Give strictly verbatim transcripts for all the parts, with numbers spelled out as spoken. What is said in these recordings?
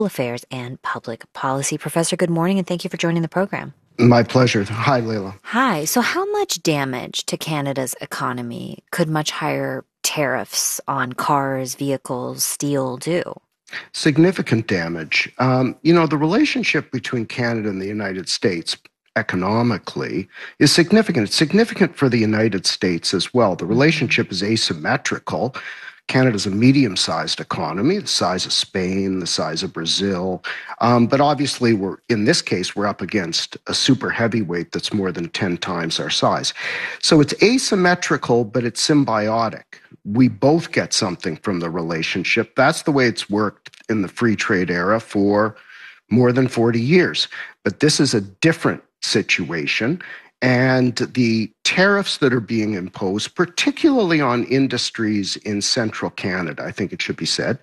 Affairs and Public Policy. Professor, good morning, and thank you for joining the program. My pleasure. Hi, Leila. Hi. So how much damage to Canada's economy could much higher tariffs on cars, vehicles, steel do? Significant damage. Um, you know, the relationship between Canada and the United States economically is significant. It's significant for the United States as well. The relationship is asymmetrical. Canada's a medium-sized economy, the size of Spain, the size of Brazil. Um, but obviously, we're in this case, we're up against a super heavyweight that's more than ten times our size. So it's asymmetrical, but it's symbiotic. We both get something from the relationship. That's the way it's worked in the free trade era for more than forty years. But this is a different situation. And the tariffs that are being imposed, particularly on industries in central Canada, I think it should be said,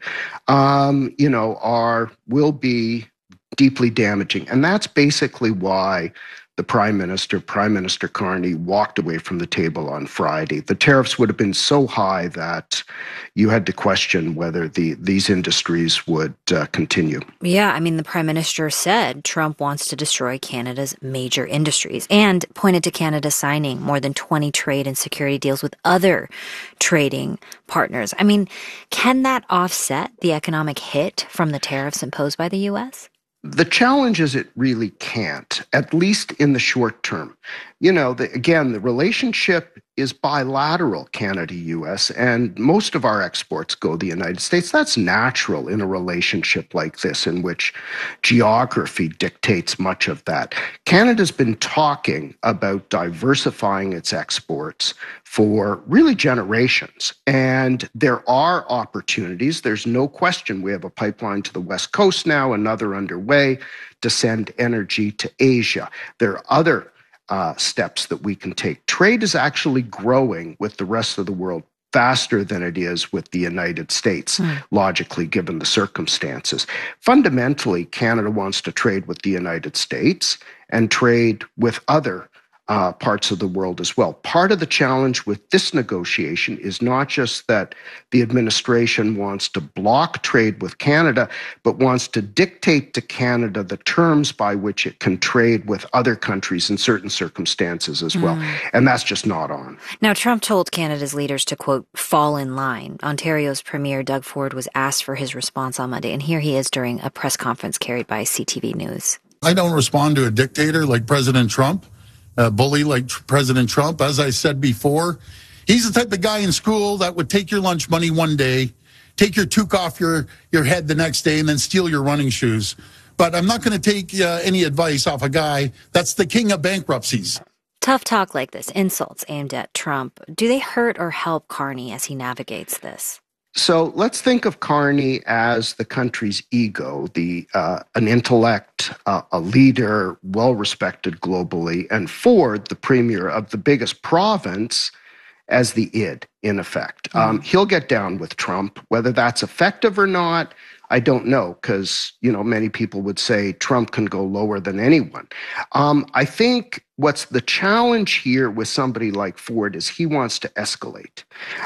um, you know, are will be deeply damaging. And that's basically why the Prime Minister, Prime Minister Carney, walked away from the table on Friday. The tariffs would have been so high that you had to question whether the these industries would uh, continue. Yeah, I mean, the Prime Minister said Trump wants to destroy Canada's major industries and pointed to Canada signing more than twenty trade and security deals with other trading partners. I mean, can that offset the economic hit from the tariffs imposed by the U S? The challenge is it really can't, at least in the short term. You know, the, again, the relationship is bilateral, Canada-U S, and most of our exports go to the United States. That's natural in a relationship like this, in which geography dictates much of that. Canada's been talking about diversifying its exports for really generations, and there are opportunities. There's no question. We have a pipeline to the West Coast now, another underway to send energy to Asia. There are other Uh, steps that we can take. Trade is actually growing with the rest of the world faster than it is with the United States, mm. logically, given the circumstances. Fundamentally, Canada wants to trade with the United States and trade with other uh, parts of the world as well. Part of the challenge with this negotiation is not just that the administration wants to block trade with Canada, but wants to dictate to Canada the terms by which it can trade with other countries in certain circumstances as well. Mm. And that's just not on. Now, Trump told Canada's leaders to, quote, fall in line. Ontario's Premier Doug Ford was asked for his response on Monday, and here he is during a press conference carried by C T V News. I don't respond to a dictator like President Trump. A bully like President Trump. As I said before, he's the type of guy in school that would take your lunch money one day, take your toque off your, your head the next day, and then steal your running shoes. But I'm not going to take uh, any advice off a guy that's the king of bankruptcies. Tough talk like this, insults aimed at Trump, do they hurt or help Carney as he navigates this? So let's think of Carney as the country's ego, the uh, an intellect, uh, a leader, well-respected globally, and Ford, the premier of the biggest province, as the id, in effect. Mm-hmm. Um, he'll get down with Trump. Whether that's effective or not, I don't know, because, you know, many people would say Trump can go lower than anyone. Um, I think what's the challenge here with somebody like Ford is he wants to escalate.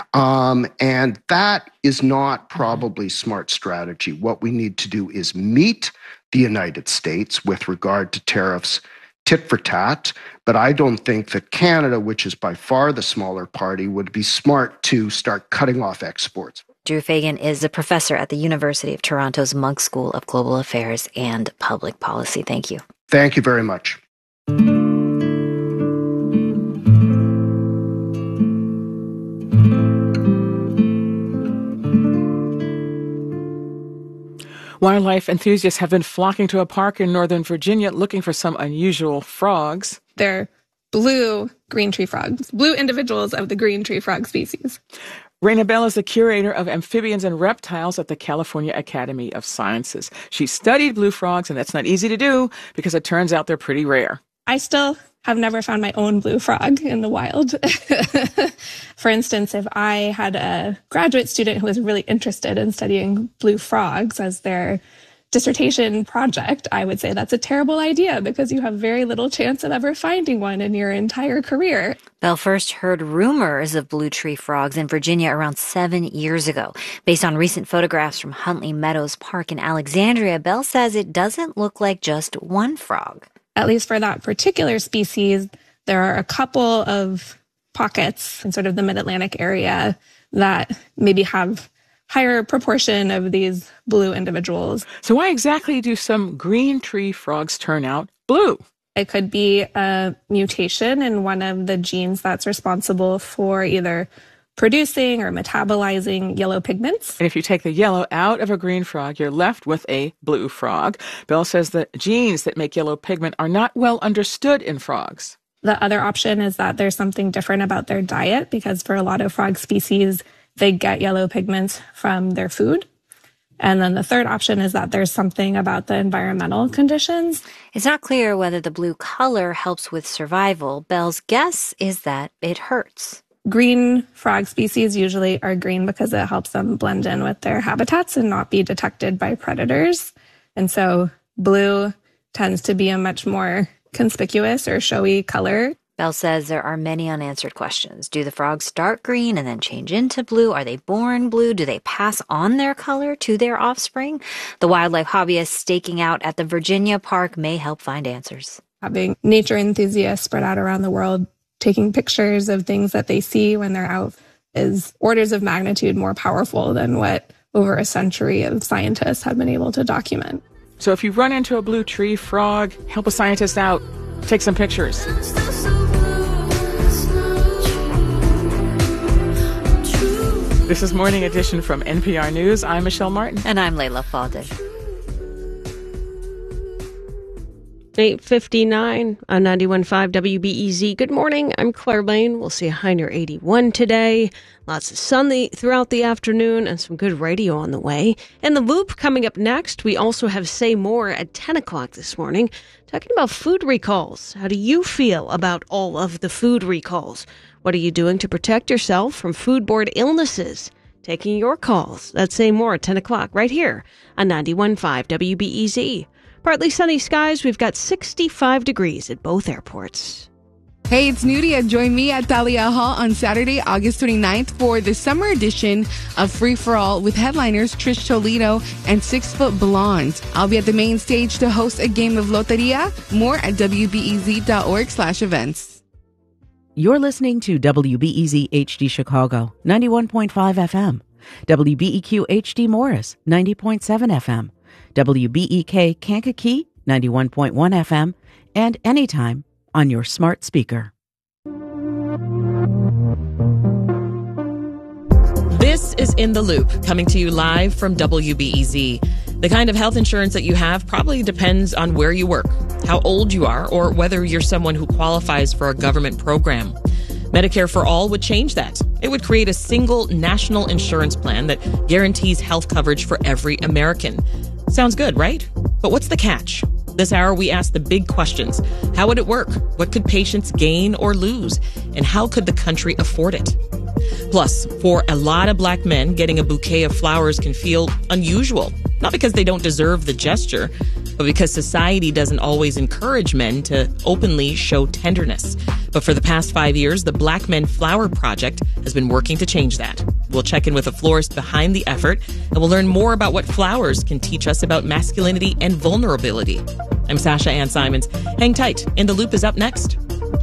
Um, and that is not probably smart strategy. What we need to do is meet the United States with regard to tariffs tit for tat. But I don't think that Canada, which is by far the smaller party, would be smart to start cutting off exports. Drew Fagan is a professor at the University of Toronto's Munk School of Global Affairs and Public Policy. Thank you. Thank you very much. Wildlife enthusiasts have been flocking to a park in Northern Virginia looking for some unusual frogs. They're blue green tree frogs, blue individuals of the green tree frog species. Raina Bell is the curator of amphibians and reptiles at the California Academy of Sciences. She studied blue frogs, and that's not easy to do because it turns out they're pretty rare. I still have never found my own blue frog in the wild. For instance, if I had a graduate student who was really interested in studying blue frogs as their dissertation project, I would say that's a terrible idea because you have very little chance of ever finding one in your entire career. Bell first heard rumors of blue tree frogs in Virginia around seven years ago. Based on recent photographs from Huntley Meadows Park in Alexandria, Bell says it doesn't look like just one frog. At least for that particular species, there are a couple of pockets in sort of the mid-Atlantic area that maybe have higher proportion of these blue individuals. So why exactly do some green tree frogs turn out blue? It could be a mutation in one of the genes that's responsible for either producing or metabolizing yellow pigments. And if you take the yellow out of a green frog, you're left with a blue frog. Bell says the genes that make yellow pigment are not well understood in frogs. The other option is that there's something different about their diet, because for a lot of frog species, they get yellow pigments from their food. And then the third option is that there's something about the environmental conditions. It's not clear whether the blue color helps with survival. Bell's guess is that it hurts. Green frog species usually are green because it helps them blend in with their habitats and not be detected by predators. And so blue tends to be a much more conspicuous or showy color. Bell says there are many unanswered questions. Do the frogs start green and then change into blue? Are they born blue? Do they pass on their color to their offspring? The wildlife hobbyists staking out at the Virginia park may help find answers. Having nature enthusiasts spread out around the world taking pictures of things that they see when they're out is orders of magnitude more powerful than what over a century of scientists have been able to document. So if you run into a blue tree frog, help a scientist out. Take some pictures. This is Morning Edition from N P R News. I'm Michelle Martin. And I'm Layla Falded. eight fifty-nine on ninety-one point five W B E Z. Good morning. I'm Claire Lane. We'll see a high near eighty-one today. Lots of sun the, throughout the afternoon and some good radio on the way. And the Loop coming up next. We also have Say More at ten o'clock this morning, talking about food recalls. How do you feel about all of the food recalls? What are you doing to protect yourself from foodborne illnesses? Taking your calls. That's Say More at ten o'clock right here on ninety-one point five W B E Z. Partly sunny skies. We've got sixty-five degrees at both airports. Hey, it's Nudia. Join me at Thalia Hall on Saturday, August twenty-ninth for the summer edition of Free for All with headliners Trish Toledo and Six Foot Blonde. I'll be at the main stage to host a game of Loteria. More at W B E Z dot org slash events. You're listening to W B E Z H D Chicago, ninety-one point five F M. W B E Q H D Morris, ninety point seven F M. W B E K Kankakee, ninety-one point one F M. And anytime on your smart speaker. This is In the Loop, coming to you live from W B E Z. The kind of health insurance that you have probably depends on where you work, how old you are, or whether you're someone who qualifies for a government program. Medicare for All would change that. It would create a single national insurance plan that guarantees health coverage for every American. Sounds good, right? But what's the catch? This hour, we ask the big questions. How would it work? What could patients gain or lose? And how could the country afford it? Plus, for a lot of black men, getting a bouquet of flowers can feel unusual. Not because they don't deserve the gesture, but because society doesn't always encourage men to openly show tenderness. But for the past five years, the Black Men Flower Project has been working to change that. We'll check in with a florist behind the effort, and we'll learn more about what flowers can teach us about masculinity and vulnerability. I'm Sasha Ann Simons. Hang tight. In the Loop is up next.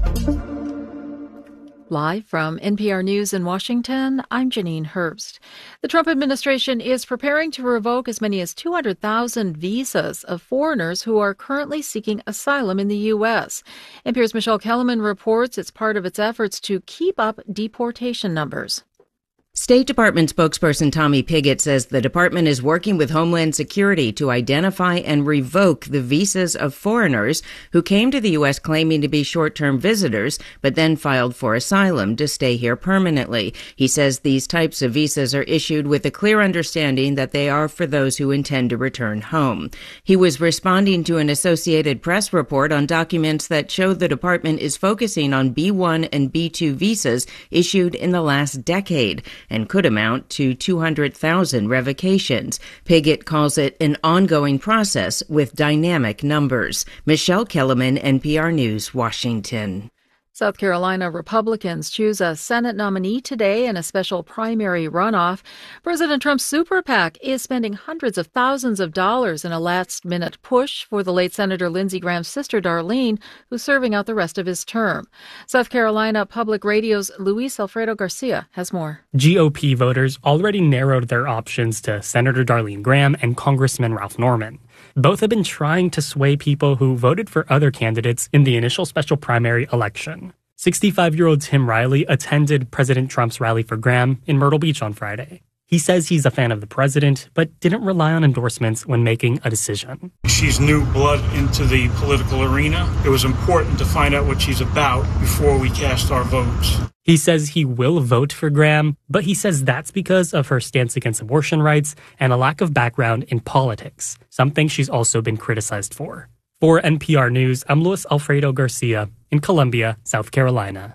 Live from N P R News in Washington, I'm Janine Herbst. The Trump administration is preparing to revoke as many as two hundred thousand visas of foreigners who are currently seeking asylum in the U S. N P R's Michelle Kellerman reports it's part of its efforts to keep up deportation numbers. State Department spokesperson Tommy Pigott says the department is working with Homeland Security to identify and revoke the visas of foreigners who came to the U S claiming to be short-term visitors, but then filed for asylum to stay here permanently. He says these types of visas are issued with a clear understanding that they are for those who intend to return home. He was responding to an Associated Press report on documents that show the department is focusing on B one and B two visas issued in the last decade. and could amount to two hundred thousand revocations. Pigott calls it an ongoing process with dynamic numbers. Michelle Kellerman, N P R News, Washington. South Carolina Republicans choose a Senate nominee today in a special primary runoff. President Trump's super PAC is spending hundreds of thousands of dollars in a last-minute push for the late Senator Lindsey Graham's sister, Darlene, who's serving out the rest of his term. South Carolina Public Radio's Luis Alfredo Garcia has more. G O P voters already narrowed their options to Senator Darlene Graham and Congressman Ralph Norman. Both have been trying to sway people who voted for other candidates in the initial special primary election. sixty-five-year-old Tim Riley attended President Trump's rally for Graham in Myrtle Beach on Friday. He says he's a fan of the president, but didn't rely on endorsements when making a decision. She's new blood into the political arena. It was important to find out what she's about before we cast our votes. He says he will vote for Graham, but he says that's because of her stance against abortion rights and a lack of background in politics, something she's also been criticized for. For N P R News, I'm Luis Alfredo Garcia in Columbia, South Carolina.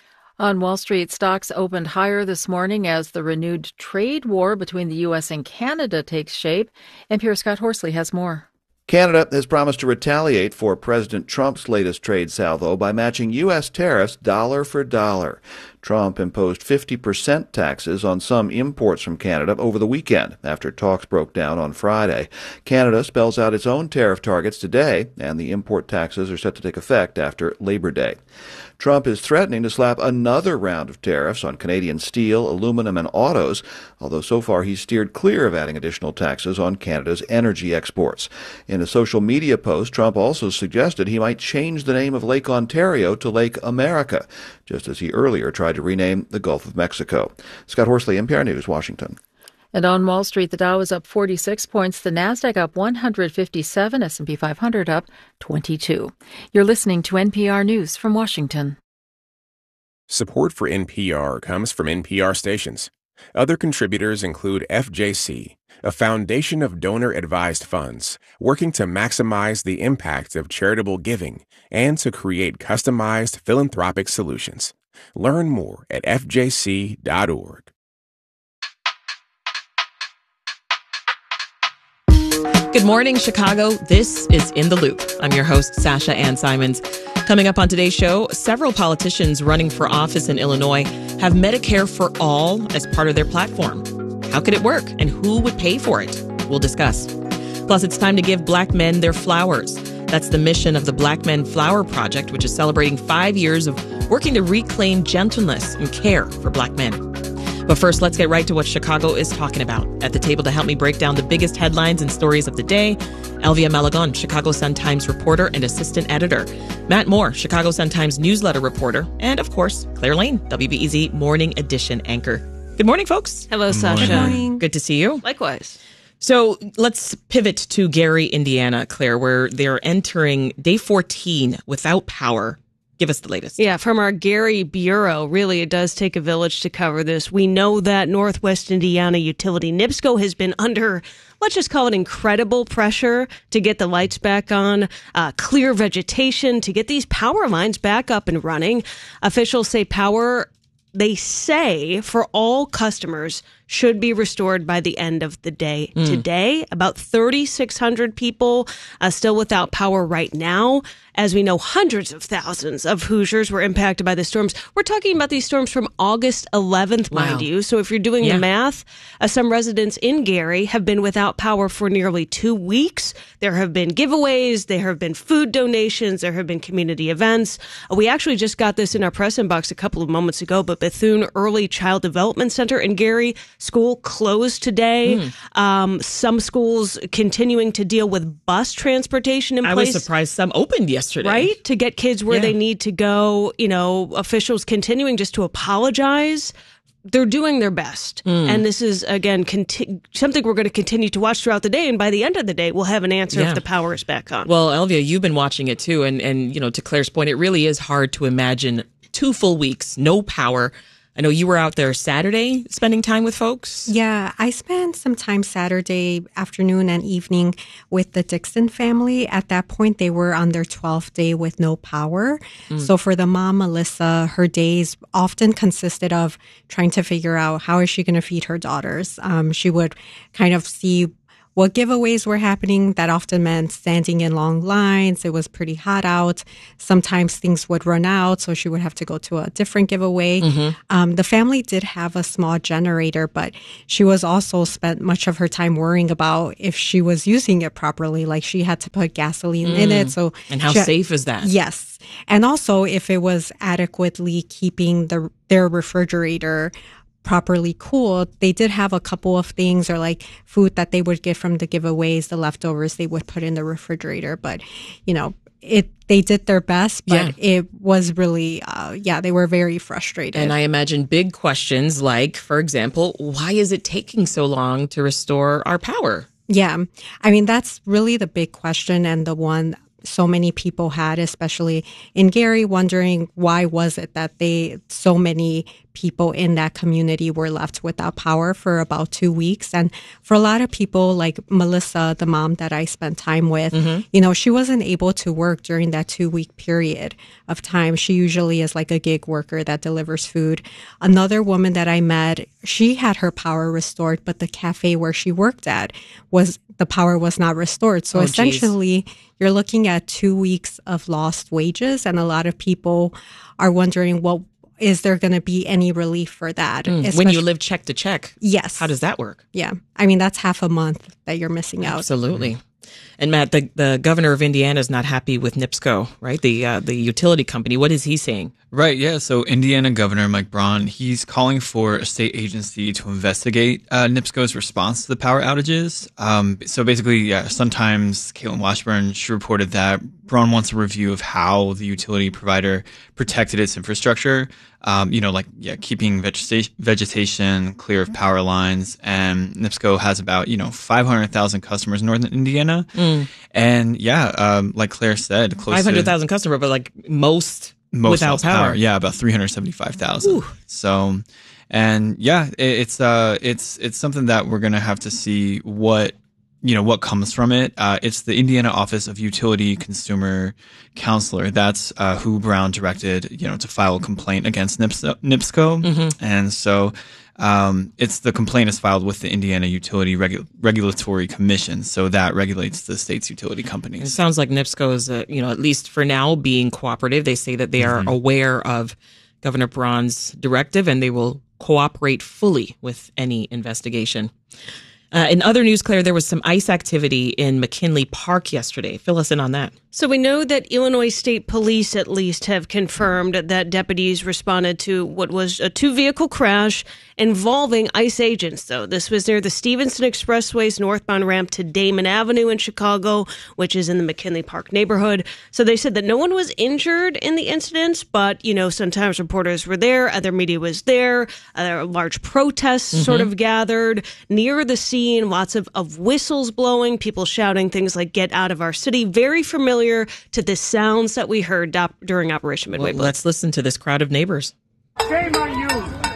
On Wall Street, stocks opened higher this morning as the renewed trade war between the U S and Canada takes shape. N P R's Scott Horsley has more. Canada has promised to retaliate for President Trump's latest trade salvo by matching U S tariffs dollar for dollar. Trump imposed fifty percent taxes on some imports from Canada over the weekend after talks broke down on Friday. Canada spells out its own tariff targets today, and the import taxes are set to take effect after Labor Day. Trump is threatening to slap another round of tariffs on Canadian steel, aluminum, and autos, although so far he's steered clear of adding additional taxes on Canada's energy exports. In a social media post, Trump also suggested he might change the name of Lake Ontario to Lake America, just as he earlier tried to rename the Gulf of Mexico. Scott Horsley, N P R News, Washington. And on Wall Street, the Dow is up forty-six points, the Nasdaq up one hundred fifty-seven, S and P five hundred up twenty-two. You're listening to N P R News from Washington. Support for N P R comes from N P R stations. Other contributors include F J C, a foundation of donor-advised funds working to maximize the impact of charitable giving and to create customized philanthropic solutions. Learn more at F J C dot org. Good morning, Chicago. This is In the Loop. I'm your host, Sasha Ann Simons. Coming up on today's show, several politicians running for office in Illinois have Medicare for All as part of their platform. How could it work, and who would pay for it? We'll discuss. Plus, it's time to give Black men their flowers. That's the mission of the Black Men Flower Project, which is celebrating five years of working to reclaim gentleness and care for Black men. But first, let's get right to what Chicago is talking about. At the table to help me break down the biggest headlines and stories of the day, Elvia Malagon, Chicago Sun-Times reporter and assistant editor. Matt Moore, Chicago Sun-Times newsletter reporter. And, of course, Claire Lane, W B E Z Morning Edition anchor. Good morning, folks. Hello, Sasha. Good morning. Good to see you. Likewise. So let's pivot to Gary, Indiana, Claire, where they're entering day fourteen without power. Give us the latest. Yeah, from our Gary Bureau, really, it does take a village to cover this. We know that Northwest Indiana utility NIPSCO has been under, let's just call it incredible pressure to get the lights back on, uh, clear vegetation, to get these power lines back up and running. Officials say power, they say, for all customers should be restored by the end of the day. Mm. Today, about thirty-six hundred people uh, still without power right now. As we know, hundreds of thousands of Hoosiers were impacted by the storms. We're talking about these storms from August eleventh, wow. mind you. So if you're doing yeah. the math, uh, some residents in Gary have been without power for nearly two weeks. There have been giveaways. There have been food donations. There have been community events. Uh, we actually just got this in our press inbox a couple of moments ago, but Bethune Early Child Development Center in Gary School closed today. Mm. Um, some schools continuing to deal with bus transportation in I place. I was surprised some opened yesterday. Right? To get kids where yeah. they need to go. You know, officials continuing just to apologize. They're doing their best. Mm. And this is, again, conti- something we're going to continue to watch throughout the day. And by the end of the day, we'll have an answer yeah. if the power is back on. Well, Elvia, you've been watching it too. And, and, you know, to Claire's point, it really is hard to imagine two full weeks, no power. I know you were out there Saturday spending time with folks. Yeah, I spent some time Saturday afternoon and evening with the Dixon family. At that point, they were on their twelfth day with no power. Mm. So for the mom, Melissa, her days often consisted of trying to figure out how is she going to feed her daughters. Um, she would kind of see what giveaways were happening. That often meant standing in long lines. It was pretty hot out. Sometimes things would run out, so she would have to go to a different giveaway. Mm-hmm. Um, the family did have a small generator, but she was also spent much of her time worrying about if she was using it properly. Like she had to put gasoline mm. in it. So and how she, safe is that? Yes. And also if it was adequately keeping the their refrigerator properly cooled. They did have a couple of things or like food that they would get from the giveaways, the leftovers they would put in the refrigerator. But, you know, it they did their best, but yeah. it was really, uh, yeah, they were very frustrated. And I imagine big questions like, for example, why is it taking so long to restore our power? Yeah. I mean, that's really the big question and the one so many people had, especially in Gary, wondering why was it that they so many people in that community were left without power for about two weeks. And for a lot of people, like Melissa, the mom that I spent time with, mm-hmm. you know, she wasn't able to work during that two week period of time. She usually is like a gig worker that delivers food. Another woman that I met, she had her power restored, but the cafe where she worked at was the power was not restored. So oh, essentially, geez. You're looking at two weeks of lost wages. And a lot of people are wondering, well, is there going to be any relief for that? Mm, when you live check to check. Yes. How does that work? Yeah. I mean, that's half a month that you're missing out. Absolutely. And Matt, the, the governor of Indiana is not happy with NIPSCO, right? The uh, the utility company. What is he saying? Right, yeah. So Indiana Governor Mike Braun, he's calling for a state agency to investigate uh, NIPSCO's response to the power outages. Um, so basically, yeah, sometimes Caitlin Washburn, she reported that Braun wants a review of how the utility provider protected its infrastructure. Um, you know, like, yeah, keeping vegeta- vegetation clear of power lines. And NIPSCO has about, you know, five hundred thousand customers in northern Indiana. Mm. And yeah, um, like Claire said, close five hundred thousand customers, but like most, most without power. power. Yeah, about three hundred seventy-five thousand. So, and yeah, it, it's, uh, it's, it's something that we're going to have to see what, you know, what comes from it. Uh, it's the Indiana Office of Utility Consumer Counselor. That's uh, who Brown directed, you know, to file a complaint against NIPSCO. Mm-hmm. And so um, it's the complaint is filed with the Indiana Utility Regu- Regulatory Commission. So that regulates the state's utility companies. It sounds like NIPSCO is, uh, you know, at least for now, being cooperative. They say that they are mm-hmm. aware of Governor Braun's directive and they will cooperate fully with any investigation. Uh, in other news, Claire, there was some ICE activity in McKinley Park yesterday. Fill us in on that. So we know that Illinois State Police at least have confirmed that deputies responded to what was a two-vehicle crash involving ICE agents, though. This was near the Stevenson Expressway's northbound ramp to Damon Avenue in Chicago, which is in the McKinley Park neighborhood. So they said that no one was injured in the incident, but, you know, sometimes reporters were there, other media was there, uh, large protests mm-hmm. sort of gathered near the scene, lots of, of whistles blowing, people shouting things like, "Get out of our city." Very familiar to the sounds that we heard do- during Operation Midway well, Blitz. Let's listen to this crowd of neighbors. Shame on you.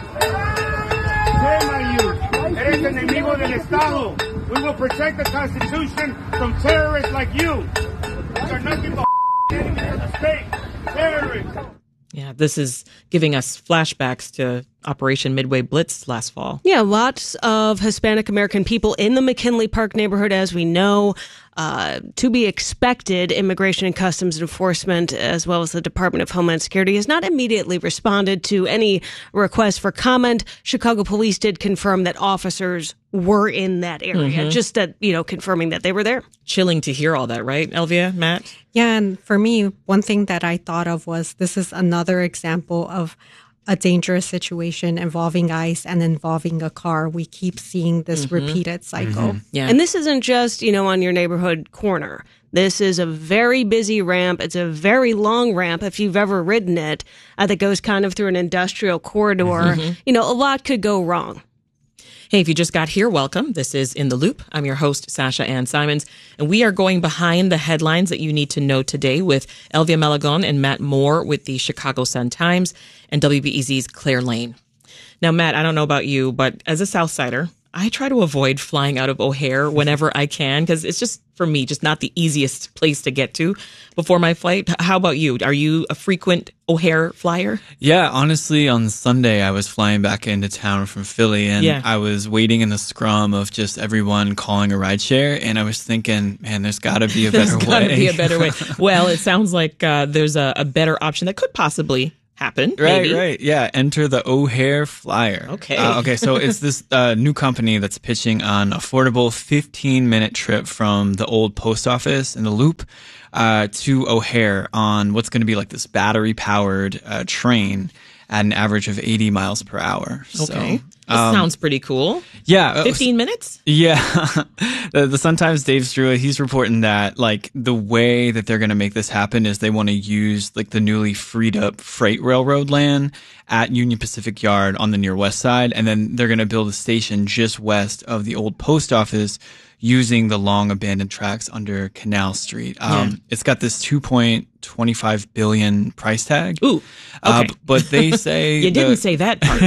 Shame on you. Eres enemigo del Estado. We will protect the Constitution from terrorists like you. Which are nothing but enemies of the state. Terrorists. Yeah, this is giving us flashbacks to Operation Midway Blitz last fall. Yeah, lots of Hispanic American people in the McKinley Park neighborhood, as we know. Uh, to be expected, Immigration and Customs Enforcement, as well as the Department of Homeland Security, has not immediately responded to any requests for comment. Chicago police did confirm that officers were in that area, mm-hmm. just that, you know, confirming that they were there. Chilling to hear all that, right, Elvia, Matt? Yeah, and for me, one thing that I thought of was this is another example of a dangerous situation involving ICE and involving a car. We keep seeing this mm-hmm. repeated cycle. Mm-hmm. Yeah. And this isn't just, you know, on your neighborhood corner. This is a very busy ramp. It's a very long ramp, if you've ever ridden it, uh, that goes kind of through an industrial corridor. Mm-hmm. You know, a lot could go wrong. Hey, if you just got here, welcome. This is In the Loop. I'm your host, Sasha Ann Simons, and we are going behind the headlines that you need to know today with Elvia Malagon and Matt Moore with the Chicago Sun-Times and W B E Z's Claire Lane. Now, Matt, I don't know about you, but as a South Sider, I try to avoid flying out of O'Hare whenever I can because it's just, for me, just not the easiest place to get to before my flight. How about you? Are you a frequent O'Hare flyer? Yeah, honestly, on Sunday, I was flying back into town from Philly, and Yeah. I was waiting in the scrum of just everyone calling a rideshare, and I was thinking, man, there's got to be a better There's way. got to be a better way. Well, it sounds like uh, there's a, a better option that could possibly happen. Right, maybe. right. Yeah, enter the O'Hare Flyer. Okay. Uh, okay, so it's this uh, new company that's pitching an affordable fifteen-minute trip from the old post office in the Loop uh, to O'Hare on what's going to be like this battery-powered uh, train at an average of eighty miles per hour. Okay. So, This um, sounds pretty cool. Yeah. uh, fifteen minutes? Yeah. the, the Sun-Times' Dave Strua, he's reporting that like the way that they're going to make this happen is they want to use like the newly freed up freight railroad land at Union Pacific Yard on the near west side. And then they're going to build a station just west of the old post office using the long abandoned tracks under Canal Street. Um, Yeah. It's got this two point two five billion price tag. Ooh. Uh, Okay. b- but they say You didn't the- say that part,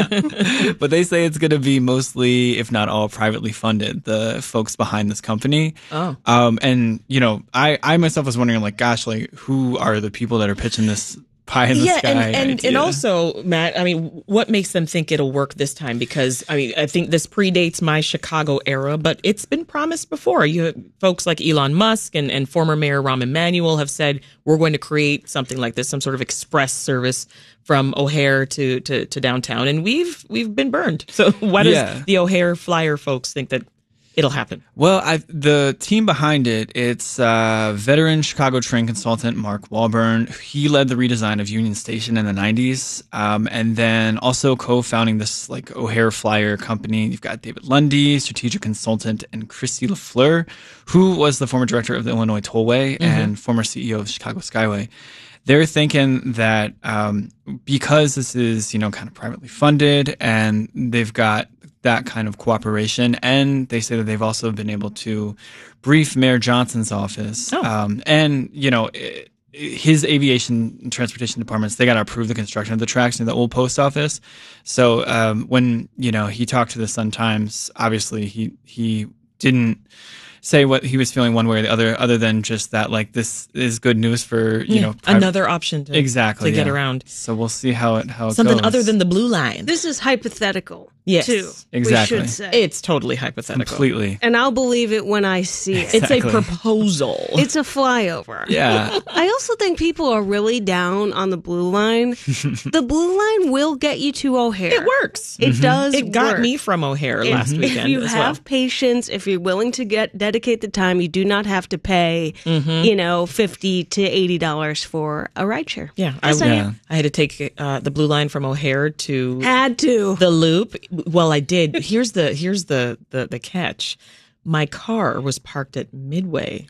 Matt. but they say it's going to be mostly, if not all, privately funded. The folks behind this company. Oh. Um, and you know, I, I myself was wondering, like, gosh, like, who are the people that are pitching this pie in the yeah, sky and, and, idea? and also, Matt, I mean, what makes them think it'll work this time? Because, I mean, I think this predates my Chicago era, but it's been promised before. You folks like Elon Musk and, and former Mayor Rahm Emanuel have said, we're going to create something like this, some sort of express service from O'Hare to, to, to downtown. And we've we've been burned. So why does Yeah. the O'Hare Flyer folks think that it'll happen? Well, I, the team behind it, it's uh, veteran Chicago train consultant Mark Walburn. He led the redesign of Union Station in the nineties, um, and then also co-founding this like O'Hare Flyer company. You've got David Lundy, strategic consultant, and Christy LaFleur, who was the former director of the Illinois Tollway Mm-hmm. and former C E O of Chicago Skyway. They're thinking that um, because this is, you know, kind of privately funded and they've got that kind of cooperation, and they say that they've also been able to brief Mayor Johnson's office. Oh. Um, and, you know, i- his aviation and transportation departments, they got to approve the construction of the tracks in the old post office. So um, when, you know, he talked to the Sun-Times, obviously he he didn't say what he was feeling one way or the other, other than just that, like, this is good news for, you Yeah, know, private- another option to, exactly to get yeah. around. So we'll see how it how it Something goes. other than the blue line. This is hypothetical, Yes. too. Exactly. We should say. It's totally hypothetical. Completely. And I'll believe it when I see it. It's a Exactly. proposal. It's a flyover. Yeah. I also think people are really down on the blue line. The blue line will get you to O'Hare. It works. It does. It got work. me from O'Hare If- last weekend If you as have well. patience, if you're willing to get dedicate the time, you do not have to pay, you know, fifty to eighty dollars for a rideshare. Yeah, I, Just saying. Yeah. I had to take uh, the blue line from O'Hare to Had to. the Loop. Well, I did. Here's the here's the the, the catch. My car was parked at Midway.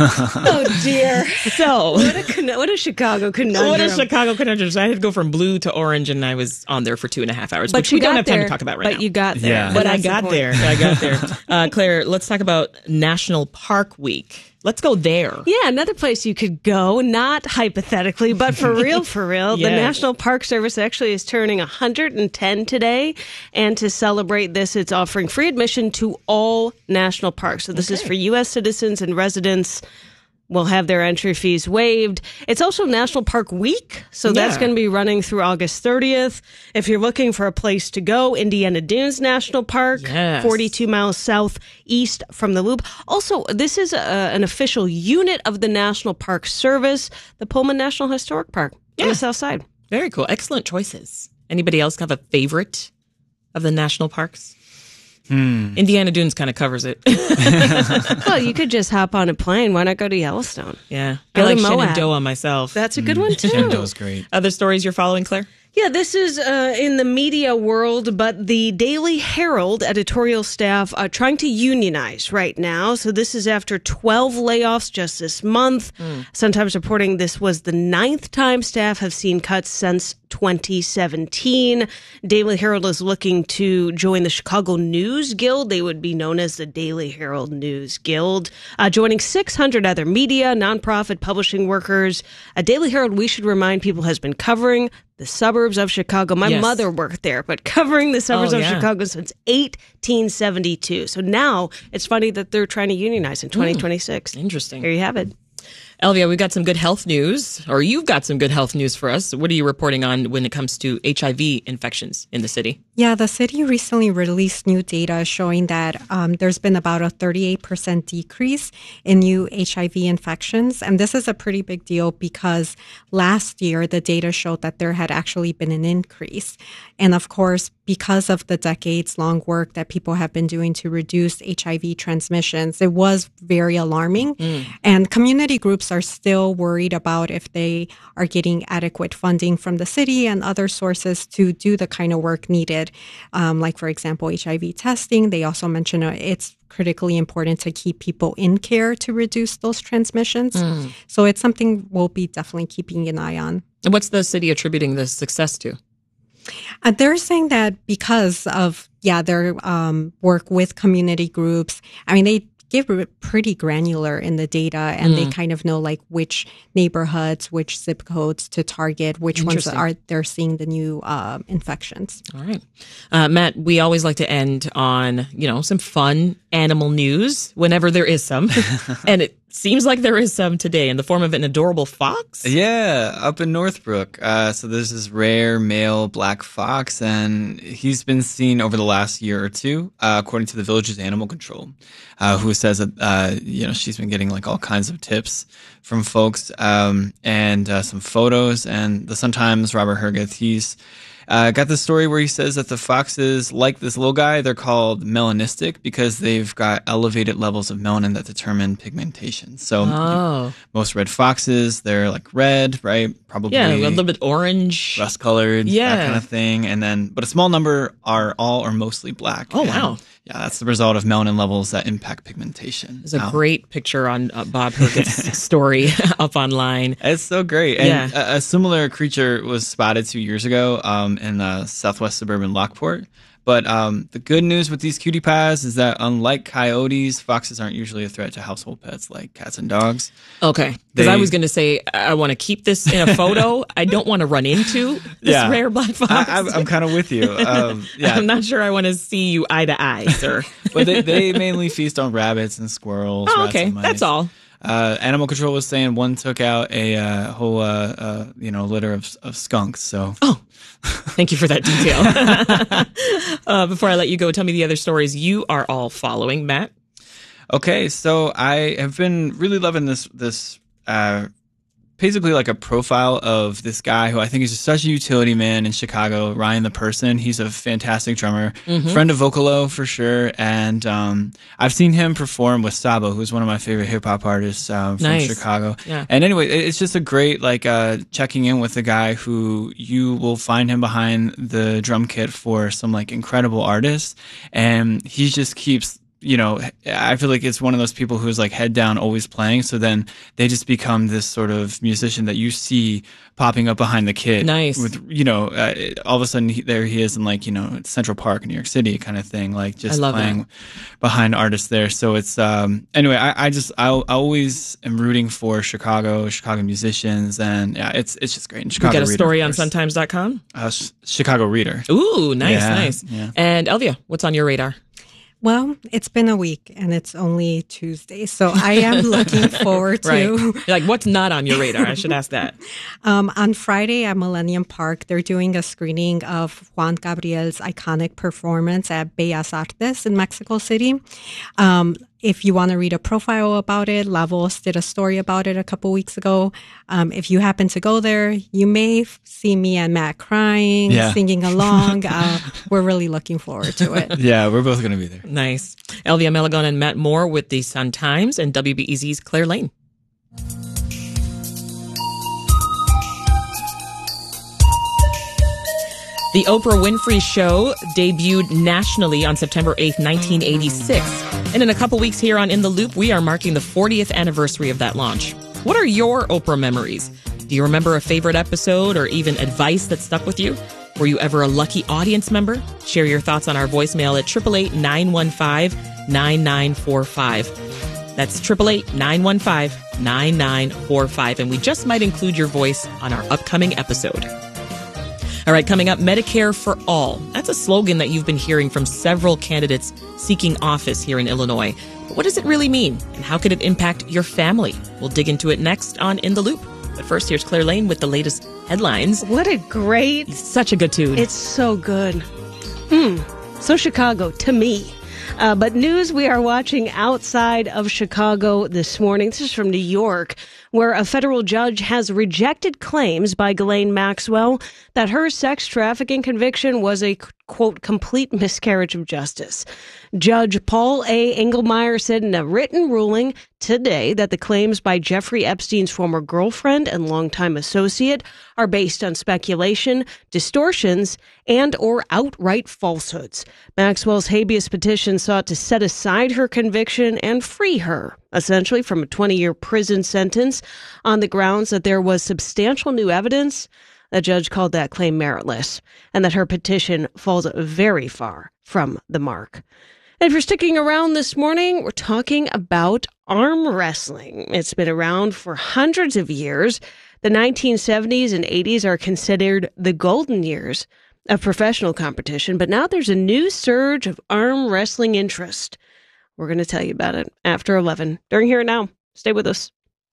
Oh dear. So What a con- what a Chicago conundrum. what a Chicago conundrum. So I had to go from blue to orange, and I was on there for two and a half hours, But which you we don't got have time there, to talk about right but now. you got there. Yeah. and But I that's the got point. there. I got there. Uh, Claire, let's talk about National Park Week. Let's go there. Yeah, another place you could go, not hypothetically, but for real, for real. The Yes. National Park Service actually is turning one hundred ten today. And to celebrate this, it's offering free admission to all national parks. So this is for U S citizens and residents. Will have their entry fees waived. It's also National Park Week, so that's Yeah. going to be running through August thirtieth. If you're looking for a place to go, Indiana Dunes National Park, Yes. forty-two miles southeast from the Loop. Also, this is a, an official unit of the National Park Service, the Pullman National Historic Park on Yeah. the south side. Very cool. Excellent choices. Anybody else have a favorite of the national parks? Hmm. Indiana Dunes kind of covers it. Well, you could just hop on a plane. Why not go to Yellowstone? Yeah. Go I like to Moab. Shenandoah myself. That's a good one, too. Shenandoah's great. Other stories you're following, Claire? Yeah, this is uh, in the media world, but the Daily Herald editorial staff are trying to unionize right now. So this is after twelve layoffs just this month. Sometimes reporting this was the ninth time staff have seen cuts since twenty seventeen. Daily Herald is looking to join the Chicago News Guild. They would be known as the Daily Herald News Guild, uh, joining six hundred other media, nonprofit publishing workers. A Daily Herald, we should remind people, has been covering the suburbs of Chicago. My Yes. mother worked there, but covering the suburbs Oh, of yeah. Chicago since eighteen seventy-two. So now it's funny that they're trying to unionize in twenty twenty-six. Mm, interesting. There you have it. Elvia, we've got some good health news, or you've got some good health news for us. What are you reporting on when it comes to H I V infections in the city? Yeah, the city recently released new data showing that um, there's been about a thirty-eight percent decrease in new H I V infections. And this is a pretty big deal because last year the data showed that there had actually been an increase. And of course, because of the decades-long work that people have been doing to reduce H I V transmissions, it was very alarming. Mm. And community groups are still worried about if they are getting adequate funding from the city and other sources to do the kind of work needed. Um, like, for example, H I V testing. They also mention uh, it's critically important to keep people in care to reduce those transmissions. Mm. So it's something we'll be definitely keeping an eye on. And what's the city attributing this success to? Uh, they're saying that because of, yeah, their um, work with community groups, I mean, they give it pretty granular in the data, and Mm. they kind of know like which neighborhoods, which zip codes to target, which ones Interesting. are they're seeing the new uh, infections. All right. Uh, Matt, we always like to end on, you know, some fun animal news whenever there is some. And it seems like there is some today in the form of an adorable fox. Yeah, up in Northbrook. Uh, so there's this rare male black fox, and he's been seen over the last year or two, uh, according to the village's animal control, uh, who says that, uh, you know, she's been getting like all kinds of tips from folks um, and uh, some photos. And the Sun-Times, Robert Hergeth, he's Uh, got this story where he says that the foxes, like this little guy, they're called melanistic because they've got elevated levels of melanin that determine pigmentation. So Oh. most red foxes, they're like red, right? Probably Yeah, a little bit orange. rust colored, Yeah. that kind of thing. And then, but a small number are all or mostly black. Oh, And, wow. Yeah, that's the result of melanin levels that impact pigmentation. There's a Now- great picture on uh, Bob Herget's story up online. It's so great. And Yeah. a, a similar creature was spotted two years ago um, in uh, southwest suburban Lockport. But um, the good news with these cutie pies is that unlike coyotes, foxes aren't usually a threat to household pets like cats and dogs. Okay. Because I They- was going to say, I want to keep this in a photo. I don't want to run into this Yeah. rare black fox. I, I'm, I'm kind of with you. Um, yeah. I'm not sure I want to see you eye to eye, sir. But they, they mainly feast on rabbits and squirrels. Oh, rats okay. and mice. That's all. Uh, animal control was saying one took out a uh, whole, uh, uh, you know, litter of, of skunks. So, oh, thank you for that detail. uh, before I let you go, tell me the other stories you are all following, Matt. Okay, so I have been really loving this this uh, basically like a profile of this guy who I think is just such a utility man in Chicago, Ryan the Person. He's a fantastic drummer, Mhm. friend of Vocalo for sure, and um, I've seen him perform with Sabo, who's one of my favorite hip hop artists uh, from Nice. Chicago. Yeah. And anyway, it- it's just a great like uh, checking in with a guy who you will find him behind the drum kit for some like incredible artists, and he just keeps. You know, I feel like it's one of those people who's like head down, always playing. So then they just become this sort of musician that you see popping up behind the kit. Nice. With, you know, uh, all of a sudden he, there he is in like, you know, Central Park in New York City kind of thing, like just I love playing that. behind artists there. So it's, um, anyway, I, I just, I, I always am rooting for Chicago, Chicago musicians. And yeah, it's, it's just great. And We Chicago got a Reader, story of on course. sun times dot com. Uh, Sh- Chicago Reader. Ooh, nice, Yeah, nice. yeah. And Elvia, what's on your radar? Well, it's been a week and it's only Tuesday, so I am looking forward to. Right. You're like, what's not on your radar? I should ask that. Um, on Friday at Millennium Park, they're doing a screening of Juan Gabriel's iconic performance at Bellas Artes in Mexico City. Um, if you want to read a profile about it, La Voz did a story about it a couple weeks ago. Um, if you happen to go there, you may f- see me and Matt crying, Yeah. singing along. Uh, we're really looking forward to it. Yeah, we're both going to be there. Nice. Elvia Melagon and Matt Moore with the Sun Times and W B E Z's Claire Lane. The Oprah Winfrey Show debuted nationally on September eighth, nineteen eighty-six. And in a couple weeks here on In the Loop, we are marking the fortieth anniversary of that launch. What are your Oprah memories? Do you remember a favorite episode or even advice that stuck with you? Were you ever a lucky audience member? Share your thoughts on our voicemail at eight eight eight, nine one five, nine nine four five. That's eight eight eight, nine one five, nine nine four five. And we just might include your voice on our upcoming episode. All right, coming up, Medicare for All. That's a slogan that you've been hearing from several candidates seeking office here in Illinois. But what does it really mean, and how could it impact your family? We'll dig into it next on In the Loop. But first, here's Claire Lane with the latest headlines. What a great... Such a good tune. It's so good. Hmm. So Chicago, to me. Uh, but news we are watching outside of Chicago this morning. This is from New York, where a federal judge has rejected claims by Ghislaine Maxwell that her sex trafficking conviction was a, quote, complete miscarriage of justice. Judge Paul A. Engelmeyer said in a written ruling today that the claims by Jeffrey Epstein's former girlfriend and longtime associate are based on speculation, distortions, and or outright falsehoods. Maxwell's habeas petition sought to set aside her conviction and free her, essentially from a twenty-year prison sentence, on the grounds that there was substantial new evidence. The judge called that claim meritless, and that her petition falls very far from the mark. And if you're sticking around this morning, we're talking about arm wrestling. It's been around for hundreds of years. The nineteen seventies and eighties are considered the golden years of professional competition, but now there's a new surge of arm wrestling interest. We're going to tell you about it after eleven during Here and Now. Stay with us.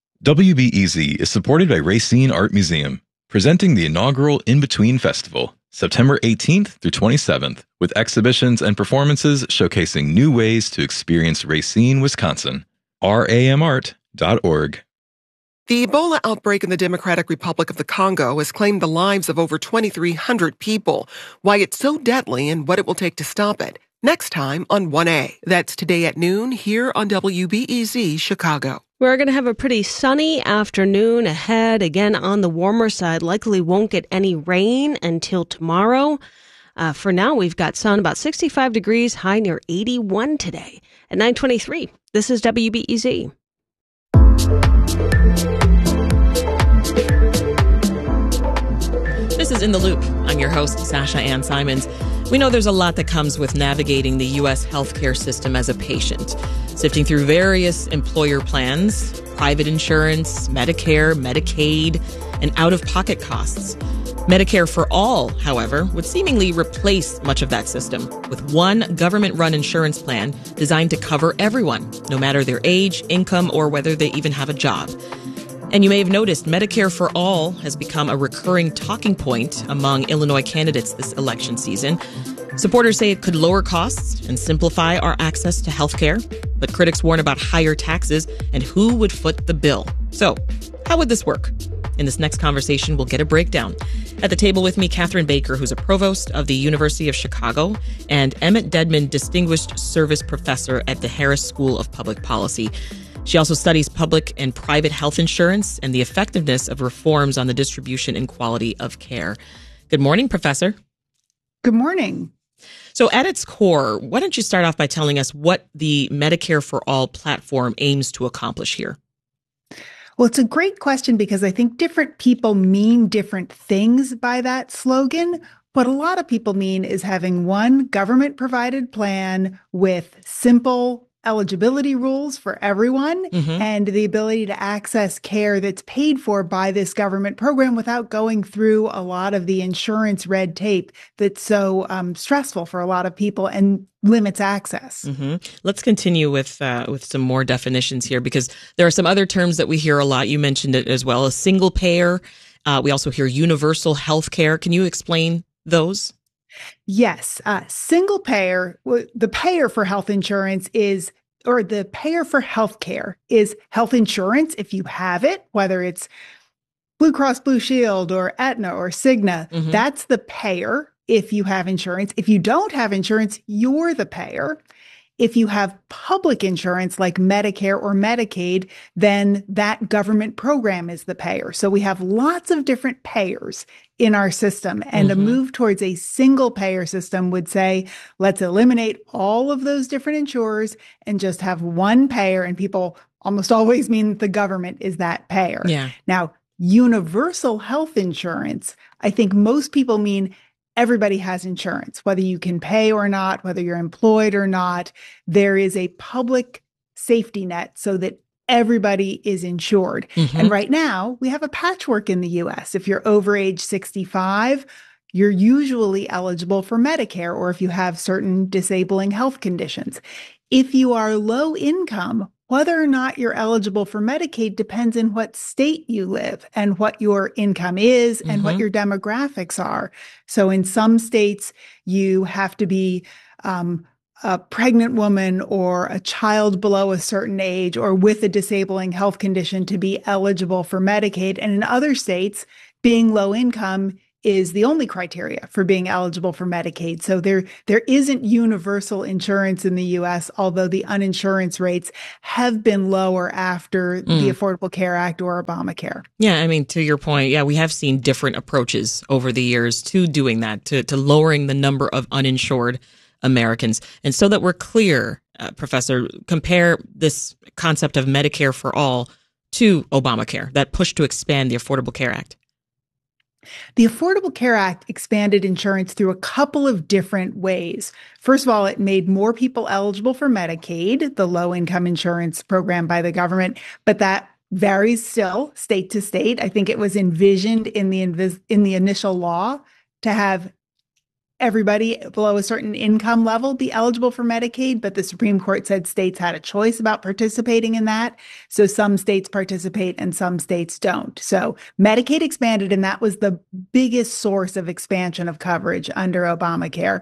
W B E Z is supported by Racine Art Museum, presenting the inaugural In Between Festival, September eighteenth through twenty-seventh, with exhibitions and performances showcasing new ways to experience Racine, Wisconsin. R A M art dot org. The Ebola outbreak in the Democratic Republic of the Congo has claimed the lives of over twenty-three hundred people. Why it's so deadly and what it will take to stop it. Next time on one A. That's today at noon here on W B E Z Chicago. We're going to have a pretty sunny afternoon ahead. Again, on the warmer side, likely won't get any rain until tomorrow. Uh, for now, we've got sun about sixty-five degrees, high near eighty-one today. At nine twenty-three, this is W B E Z. This is In the Loop. I'm your host, Sasha Ann Simons. We know there's a lot that comes with navigating the U S healthcare system as a patient, sifting through various employer plans, private insurance, Medicare, Medicaid, and out-of-pocket costs. Medicare for All, however, would seemingly replace much of that system with one government-run insurance plan designed to cover everyone, no matter their age, income, or whether they even have a job. And you may have noticed Medicare for All has become a recurring talking point among Illinois candidates this election season. Supporters say it could lower costs and simplify our access to health care, but critics warn about higher taxes and who would foot the bill. So, how would this work? In this next conversation, we'll get a breakdown. At the table with me, Catherine Baker, who's a provost of the University of Chicago, and Emmett Dedman, Distinguished Service Professor at the Harris School of Public Policy. She also studies public and private health insurance and the effectiveness of reforms on the distribution and quality of care. Good morning, Professor. Good morning. So at its core, why don't you start off by telling us what the Medicare for All platform aims to accomplish here? Well, it's a great question because I think different people mean different things by that slogan. What a lot of people mean is having one government-provided plan with simple eligibility rules for everyone mm-hmm. and the ability to access care that's paid for by this government program without going through a lot of the insurance red tape that's so um, stressful for a lot of people and limits access. Mm-hmm. Let's continue with uh, with some more definitions here, because there are some other terms that we hear a lot. You mentioned it as well, a single payer. Uh, we also hear universal health care. Can you explain those? Yes. Uh, single payer, the payer for health insurance is, or the payer for health care is health insurance if you have it, whether it's Blue Cross Blue Shield or Aetna or Cigna. Mm-hmm. That's the payer if you have insurance. If you don't have insurance, you're the payer. If you have public insurance like Medicare or Medicaid, then that government program is the payer. So we have lots of different payers in our system. And mm-hmm. a move towards a single payer system would say, let's eliminate all of those different insurers and just have one payer. And people almost always mean the government is that payer. Yeah. Now, universal health insurance, I think most people mean everybody has insurance, whether you can pay or not, whether you're employed or not. There is a public safety net so that everybody is insured. Mm-hmm. And right now, we have a patchwork in the U S. If you're over age sixty-five, you're usually eligible for Medicare, or if you have certain disabling health conditions. If you are low income, whether or not you're eligible for Medicaid depends in what state you live and what your income is and mm-hmm. what your demographics are. So in some states, you have to be um, a pregnant woman or a child below a certain age or with a disabling health condition to be eligible for Medicaid. And in other states, being low income is the only criteria for being eligible for Medicaid. So there, there isn't universal insurance in the U S, although the uninsurance rates have been lower after mm. the Affordable Care Act or Obamacare. Yeah, I mean, to your point, yeah, we have seen different approaches over the years to doing that, to, to lowering the number of uninsured Americans. And so that we're clear, uh, Professor, compare this concept of Medicare for all to Obamacare, that push to expand the Affordable Care Act. The Affordable Care Act expanded insurance through a couple of different ways. First of all, it made more people eligible for Medicaid, the low-income insurance program by the government, but that varies still state to state. I think it was envisioned in the invis- in the initial law to have everybody below a certain income level be eligible for Medicaid, but the Supreme Court said states had a choice about participating in that. So some states participate and some states don't. So Medicaid expanded, and that was the biggest source of expansion of coverage under Obamacare.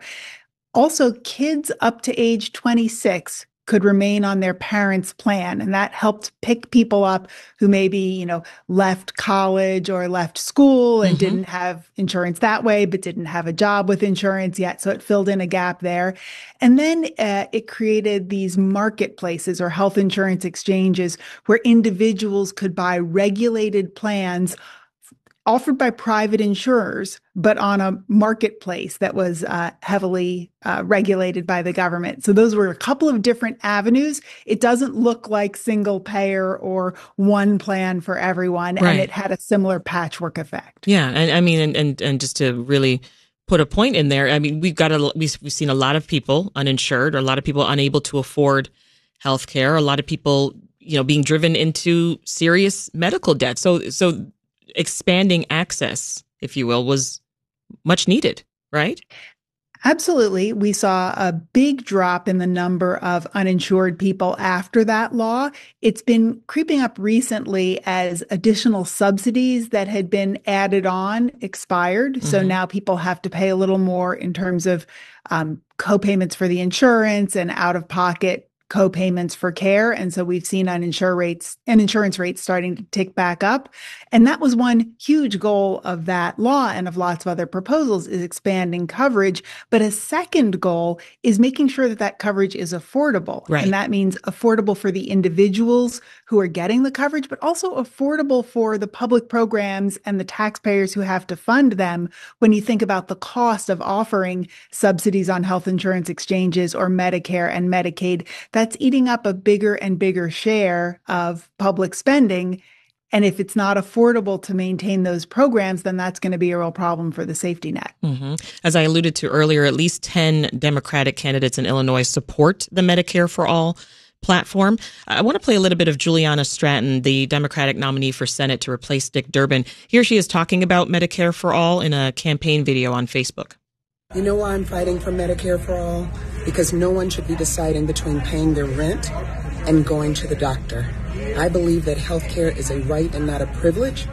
Also, kids up to age twenty-six could remain on their parents' plan. And that helped pick people up who maybe, you know, left college or left school and mm-hmm. didn't have insurance that way, but didn't have a job with insurance yet. So it filled in a gap there. And then uh, it created these marketplaces or health insurance exchanges where individuals could buy regulated plans offered by private insurers, but on a marketplace that was uh, heavily uh, regulated by the government. So those were a couple of different avenues. It doesn't look like single payer or one plan for everyone, right. And it had a similar patchwork effect. Yeah, and I mean, and and, and just to really put a point in there, I mean, we've got a we've, we've seen a lot of people uninsured, or a lot of people unable to afford health care, a lot of people, you know, being driven into serious medical debt. So so. expanding access, if you will, was much needed, right? Absolutely. We saw a big drop in the number of uninsured people after that law. It's been creeping up recently as additional subsidies that had been added on expired. Mm-hmm. So now people have to pay a little more in terms of um, co-payments for the insurance and out-of-pocket co-payments for care. And so we've seen uninsured rates and insurance rates starting to tick back up. And that was one huge goal of that law and of lots of other proposals, is expanding coverage. But a second goal is making sure that that coverage is affordable. Right. And that means affordable for the individuals who are getting the coverage, but also affordable for the public programs and the taxpayers who have to fund them when you think about the cost of offering subsidies on health insurance exchanges or Medicare and Medicaid. That's eating up a bigger and bigger share of public spending. And if it's not affordable to maintain those programs, then that's going to be a real problem for the safety net. Mm-hmm. As I alluded to earlier, at least ten Democratic candidates in Illinois support the Medicare for All platform. I want to play a little bit of Juliana Stratton, the Democratic nominee for Senate to replace Dick Durbin. Here she is talking about Medicare for All in a campaign video on Facebook. You know why I'm fighting for Medicare for All? Because no one should be deciding between paying their rent and going to the doctor. I believe that health care is a right and not a privilege.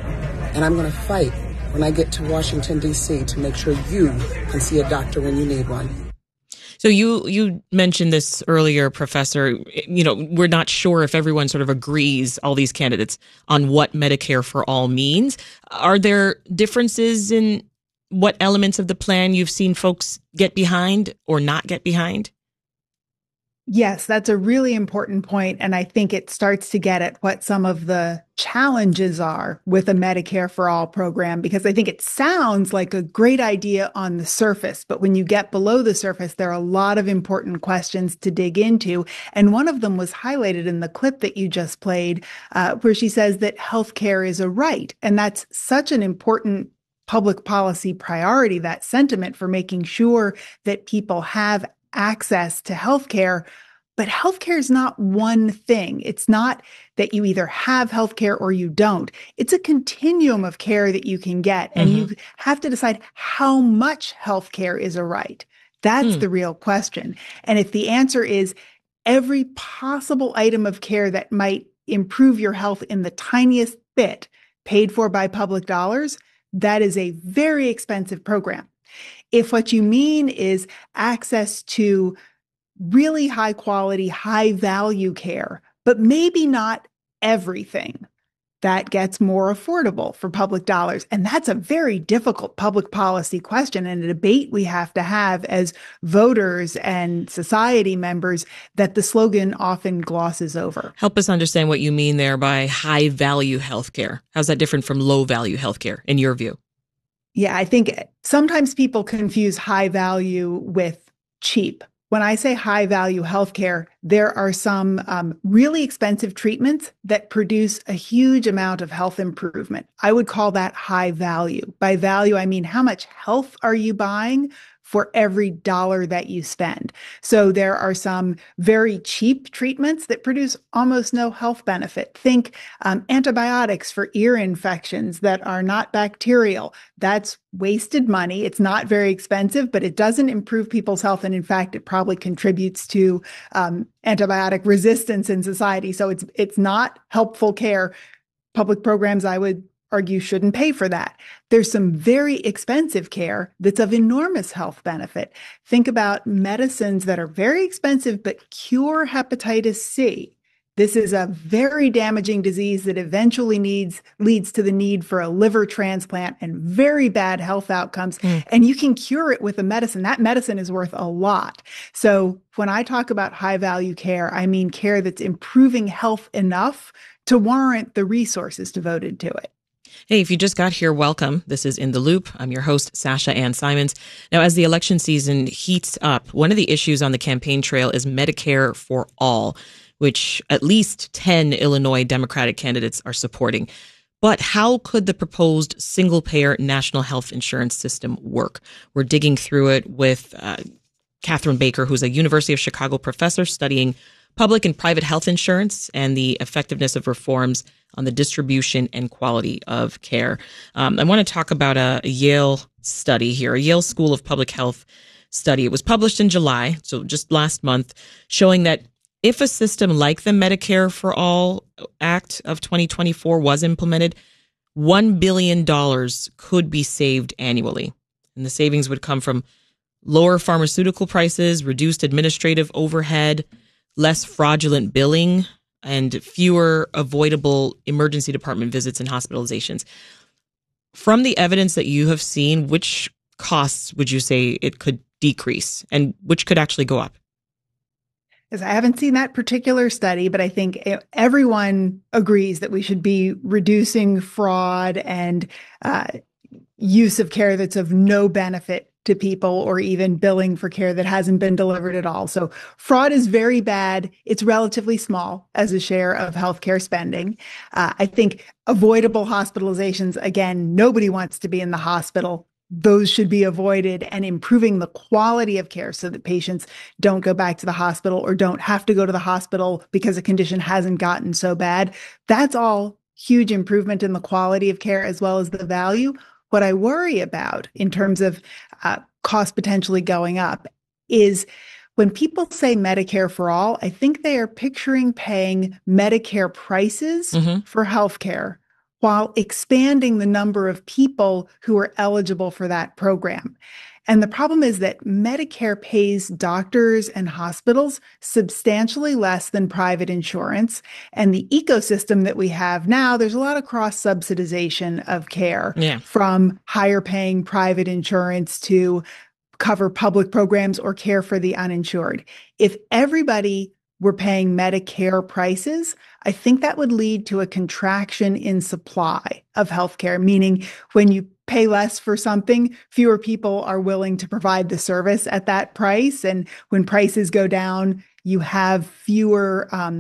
And I'm going to fight when I get to Washington, D C to make sure you can see a doctor when you need one. So you you mentioned this earlier, Professor. You know, we're not sure if everyone sort of agrees, all these candidates, on what Medicare for All means. Are there differences in what elements of the plan you've seen folks get behind or not get behind? Yes, that's a really important point. And I think it starts to get at what some of the challenges are with a Medicare for All program, because I think it sounds like a great idea on the surface. But when you get below the surface, there are a lot of important questions to dig into. And one of them was highlighted in the clip that you just played, uh, where she says that healthcare is a right. And that's such an important public policy priority, that sentiment for making sure that people have access to healthcare. But healthcare is not one thing. It's not that you either have healthcare or you don't. It's a continuum of care that you can get. And mm-hmm. you have to decide how much healthcare is a right. That's mm. the real question. And if the answer is every possible item of care that might improve your health in the tiniest bit paid for by public dollars, that is a very expensive program. If what you mean is access to really high quality, high value care, but maybe not everything, that gets more affordable for public dollars. And that's a very difficult public policy question and a debate we have to have as voters and society members that the slogan often glosses over. Help us understand what you mean there by high value healthcare. How's that different from low value healthcare in your view? Yeah, I think sometimes people confuse high value with cheap. When I say high value healthcare, there are some um, really expensive treatments that produce a huge amount of health improvement. I would call that high value. By value, I mean how much health are you buying for every dollar that you spend. So there are some very cheap treatments that produce almost no health benefit. Think um, antibiotics for ear infections that are not bacterial. That's wasted money. It's not very expensive, but it doesn't improve people's health. And in fact, it probably contributes to um, antibiotic resistance in society. So it's it's not helpful care. Public programs, I would argue, shouldn't pay for that. There's some very expensive care that's of enormous health benefit. Think about medicines that are very expensive but cure hepatitis C. This is a very damaging disease that eventually needs leads to the need for a liver transplant and very bad health outcomes. Mm. And you can cure it with a medicine. That medicine is worth a lot. So when I talk about high value care, I mean care that's improving health enough to warrant the resources devoted to it. Hey, if you just got here, welcome. This is In the Loop. I'm your host, Sasha Ann Simons. Now, as the election season heats up, one of the issues on the campaign trail is Medicare for All, which at least ten Illinois Democratic candidates are supporting. But how could the proposed single-payer national health insurance system work? We're digging through it with uh, Catherine Baker, who's a University of Chicago professor studying public and private health insurance and the effectiveness of reforms on the distribution and quality of care. Um, I want to talk about a, a Yale study here, a Yale School of Public Health study. It was published in July, so just last month, showing that if a system like the Medicare for All Act of twenty twenty-four was implemented, one billion dollars could be saved annually. And the savings would come from lower pharmaceutical prices, reduced administrative overhead, less fraudulent billing, and fewer avoidable emergency department visits and hospitalizations. From the evidence that you have seen, which costs would you say it could decrease and which could actually go up? Yes, I haven't seen that particular study, but I think everyone agrees that we should be reducing fraud and uh, use of care that's of no benefit to people, or even billing for care that hasn't been delivered at all. So fraud is very bad. It's relatively small as a share of healthcare spending. Uh, I think avoidable hospitalizations, again, nobody wants to be in the hospital. Those should be avoided, and improving the quality of care so that patients don't go back to the hospital or don't have to go to the hospital because a condition hasn't gotten so bad. That's all huge improvement in the quality of care as well as the value. What I worry about in terms of uh, cost potentially going up is when people say Medicare for all, I think they are picturing paying Medicare prices mm-hmm. for healthcare while expanding the number of people who are eligible for that program. And the problem is that Medicare pays doctors and hospitals substantially less than private insurance. And the ecosystem that we have now, there's a lot of cross-subsidization of care yeah. from higher paying private insurance to cover public programs or care for the uninsured. If everybody were paying Medicare prices, I think that would lead to a contraction in supply of healthcare, meaning when you pay less for something, fewer people are willing to provide the service at that price. And when prices go down, you have fewer um,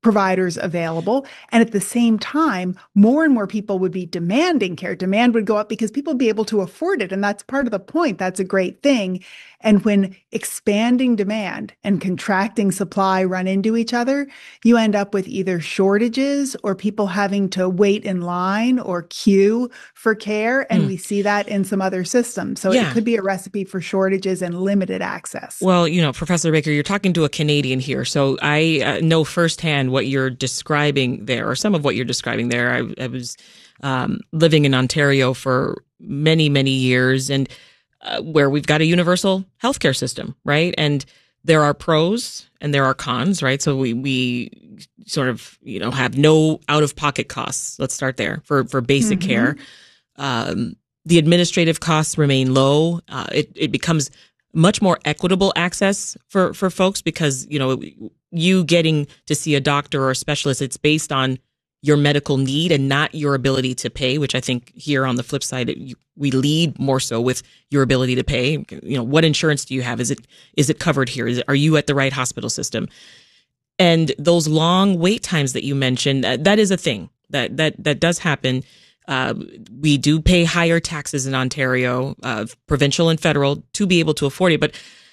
providers available. And at the same time, more and more people would be demanding care. Demand would go up because people would be able to afford it. And that's part of the point. That's a great thing. And when expanding demand and contracting supply run into each other, you end up with either shortages or people having to wait in line or queue for care. And mm. we see that in some other systems. So yeah. it could be a recipe for shortages and limited access. Well, you know, Professor Baker, you're talking to a Canadian here. So I uh, know firsthand what you're describing there, or some of what you're describing there. I, I was um, living in Ontario for many, many years, and uh, where we've got a universal healthcare system, right? And there are pros and there are cons, right? So we we sort of, you know, have no out-of-pocket costs. Let's start there for for basic mm-hmm. care. Um, the administrative costs remain low. Uh, it it becomes much more equitable access for, for folks because, you know, you getting to see a doctor or a specialist, it's based on your medical need and not your ability to pay, which I think here on the flip side, it, we lead more so with your ability to pay. You know, what insurance do you have? Is it, is it covered here? Is it, are you at the right hospital system? And those long wait times that you mentioned, that, that is a thing that, that, that does happen. Uh, we do pay higher taxes in Ontario, uh, provincial and federal, to be able to afford it. But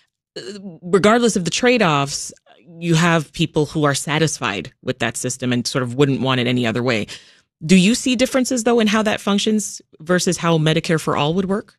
regardless of the trade-offs, you have people who are satisfied with that system and sort of wouldn't want it any other way. Do you see differences, though, in how that functions versus how Medicare for All would work?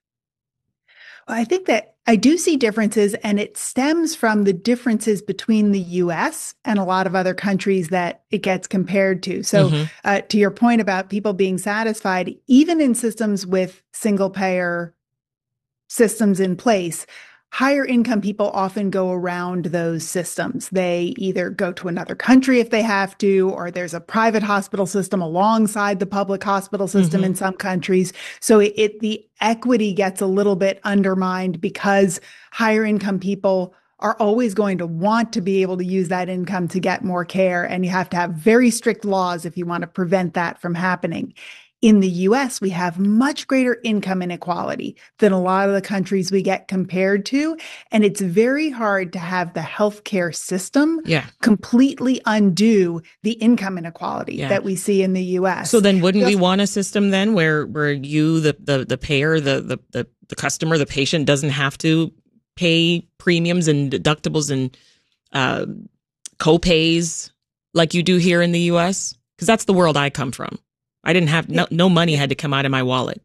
Well, I think that I do see differences, and it stems from the differences between the U S and a lot of other countries that it gets compared to. So mm-hmm. uh, to your point about people being satisfied, even in systems with single payer systems in place, higher income people often go around those systems. They either go to another country if they have to, or there's a private hospital system alongside the public hospital system mm-hmm. in some countries. So it, it the equity gets a little bit undermined because higher income people are always going to want to be able to use that income to get more care. And you have to have very strict laws if you want to prevent that from happening. In the U S, we have much greater income inequality than a lot of the countries we get compared to. And it's very hard to have the healthcare system yeah. completely undo the income inequality yeah. that we see in the U S. So then wouldn't Just, we want a system then where where you, the the, the payer, the, the, the, the customer, the patient doesn't have to pay premiums and deductibles and uh, co-pays like you do here in the U S? Because that's the world I come from. I didn't have no, no money had to come out of my wallet.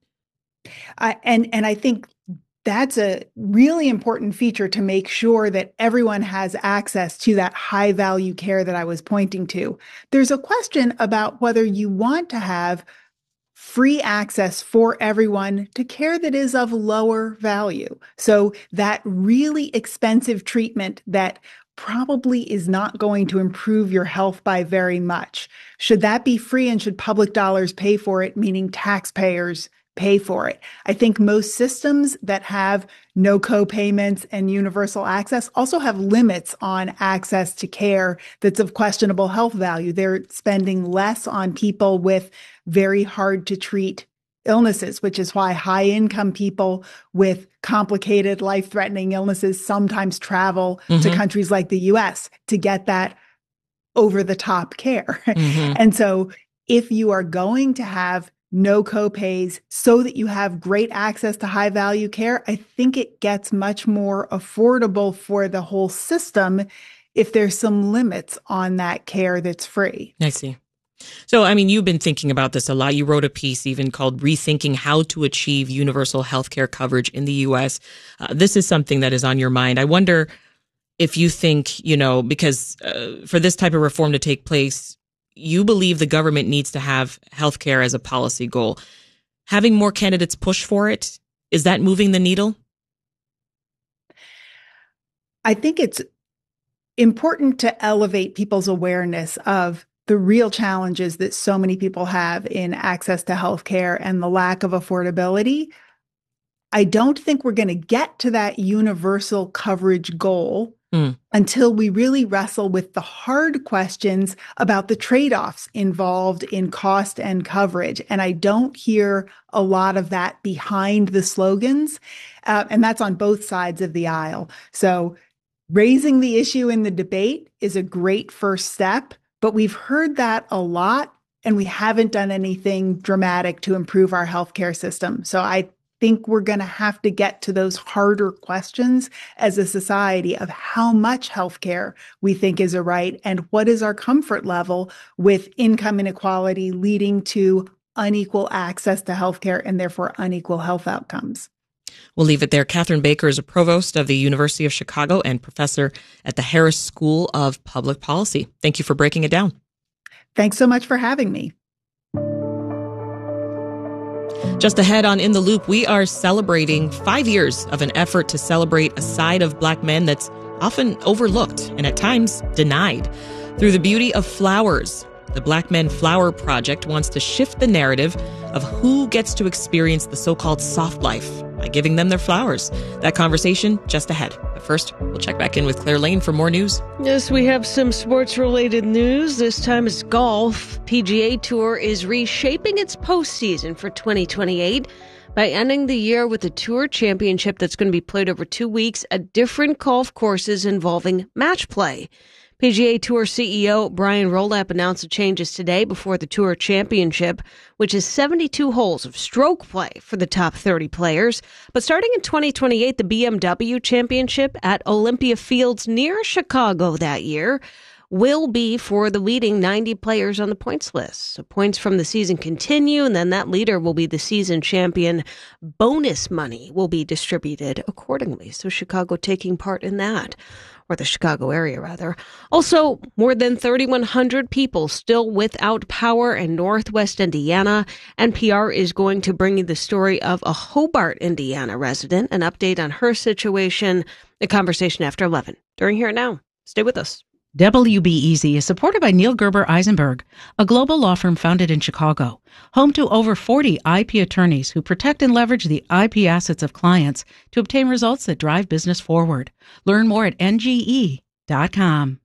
I, and and I think that's a really important feature to make sure that everyone has access to that high value care that I was pointing to. There's a question about whether you want to have free access for everyone to care that is of lower value. So that really expensive treatment that probably is not going to improve your health by very much. Should that be free, and should public dollars pay for it, meaning taxpayers pay for it? I think most systems that have no co-payments and universal access also have limits on access to care that's of questionable health value. They're spending less on people with very hard to treat illnesses, which is why high income people with complicated life-threatening illnesses sometimes travel mm-hmm. to countries like the U S to get that over-the-top care. Mm-hmm. And so if you are going to have no co-pays so that you have great access to high-value care, I think it gets much more affordable for the whole system if there's some limits on that care that's free. I see. So, I mean, you've been thinking about this a lot. You wrote a piece even called Rethinking How to Achieve Universal Healthcare Coverage in the U S. Uh, this is something that is on your mind. I wonder if you think, you know, because uh, for this type of reform to take place, you believe the government needs to have healthcare as a policy goal. Having more candidates push for it, is that moving the needle? I think it's important to elevate people's awareness of the real challenges that so many people have in access to healthcare and the lack of affordability. I don't think we're going to get to that universal coverage goal mm. until we really wrestle with the hard questions about the trade-offs involved in cost and coverage. And I don't hear a lot of that behind the slogans. Uh, and that's on both sides of the aisle. So raising the issue in the debate is a great first step. But we've heard that a lot, and we haven't done anything dramatic to improve our healthcare system. So I think we're going to have to get to those harder questions as a society of how much healthcare we think is a right and what is our comfort level with income inequality leading to unequal access to healthcare and therefore unequal health outcomes. We'll leave it there. Catherine Baker is a provost of the University of Chicago and professor at the Harris School of Public Policy. Thank you for breaking it down. Thanks so much for having me. Just ahead on In the Loop, we are celebrating five years of an effort to celebrate a side of Black men that's often overlooked and at times denied. Through the beauty of flowers, the Black Men Flower Project wants to shift the narrative of who gets to experience the so-called soft life by giving them their flowers. That conversation just ahead. But first, we'll check back in with Claire Lane for more news. Yes, we have some sports-related news. This time it's golf. P G A Tour is reshaping its postseason for twenty twenty-eight by ending the year with a Tour Championship that's going to be played over two weeks at different golf courses involving match play. P G A Tour C E O Brian Rolapp announced the changes today before the Tour Championship, which is seventy-two holes of stroke play for the top thirty players. But starting in twenty twenty-eight, the B M W Championship at Olympia Fields near Chicago that year will be for the leading ninety players on the points list. So points from the season continue, and then that leader will be the season champion. Bonus money will be distributed accordingly. So Chicago taking part in that. Or the Chicago area, rather. Also, more than thirty-one hundred people still without power in Northwest Indiana. N P R is going to bring you the story of a Hobart, Indiana resident, an update on her situation, the conversation after eleven. During Here and Now. Stay with us. W B E Z is supported by Neil Gerber Eisenberg, a global law firm founded in Chicago, home to over forty I P attorneys who protect and leverage the I P assets of clients to obtain results that drive business forward. Learn more at N G E dot com.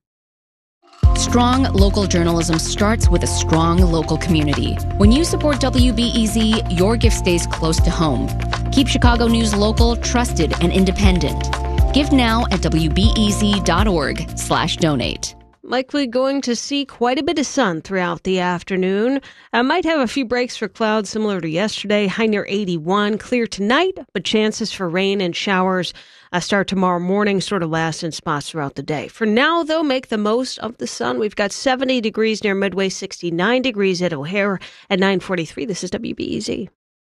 Strong local journalism starts with a strong local community. When you support W B E Z, your gift stays close to home. Keep Chicago news local, trusted, and independent. Give now at W B E Z dot org slash donate. Likely going to see quite a bit of sun throughout the afternoon. I might have a few breaks for clouds similar to yesterday. High near eighty-one. Clear tonight, but chances for rain and showers uh, start tomorrow morning, sort of last in spots throughout the day. For now, though, make the most of the sun. We've got seventy degrees near Midway, sixty-nine degrees at O'Hare at nine forty-three. This is W B E Z.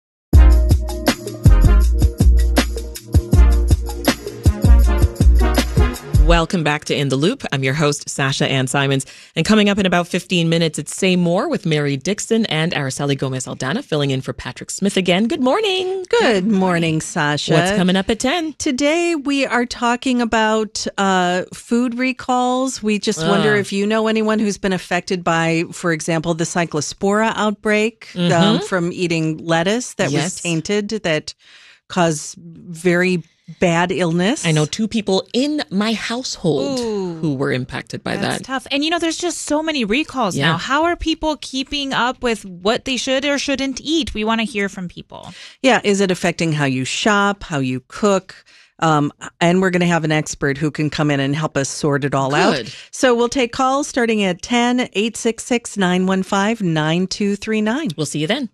Welcome back to In the Loop. I'm your host, Sasha Ann Simons. And coming up in about fifteen minutes, it's Say More with Mary Dixon and Araceli Gomez-Aldana filling in for Patrick Smith again. Good morning. Good morning, Sasha. What's coming up at ten? Today, we are talking about uh, food recalls. We just uh. wonder if you know anyone who's been affected by, for example, the Cyclospora outbreak mm-hmm. um, from eating lettuce that yes. was tainted, that caused very bad illness. I know two people in my household Ooh, who were impacted by that's that. Tough. And you know, there's just so many recalls yeah. now. How are people keeping up with what they should or shouldn't eat? We want to hear from people. Yeah. Is it affecting how you shop, how you cook? Um, and we're going to have an expert who can come in and help us sort it all Good. out. So we'll take calls starting at ten, eight six six, nine one five, nine two three nine. We'll see you then.